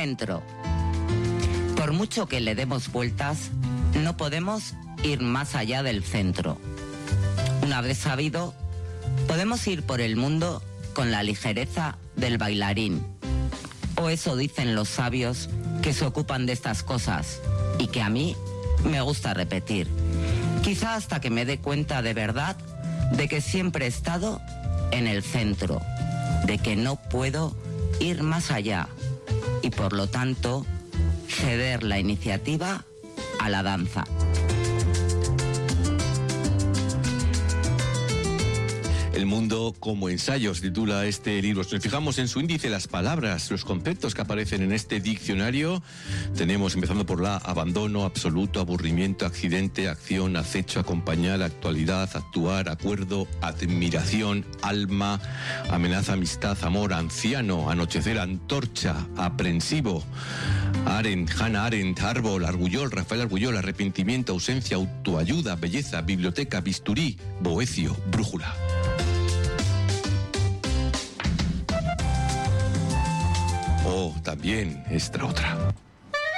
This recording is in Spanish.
centro. Por mucho que le demos vueltas, no podemos ir más allá del centro. Una vez sabido, podemos ir por el mundo con la ligereza del bailarín. O eso dicen los sabios que se ocupan de estas cosas y que a mí me gusta repetir. Quizá hasta que me dé cuenta de verdad de que siempre he estado en el centro, de que no puedo ir más allá y por lo tanto ceder la iniciativa a la danza. El mundo como ensayo se titula este libro. Si nos fijamos en su índice, las palabras, los conceptos que aparecen en este diccionario, tenemos, empezando por la abandono, absoluto, aburrimiento, accidente, acción, acecho, acompañar, actualidad, actuar, acuerdo, admiración, alma, amenaza, amistad, amor, anciano, anochecer, antorcha, aprensivo, Arendt, Hannah Arendt, árbol, Argullol, Rafael Argullol, arrepentimiento, ausencia, autoayuda, belleza, biblioteca, bisturí, boecio, brújula. O también esta otra.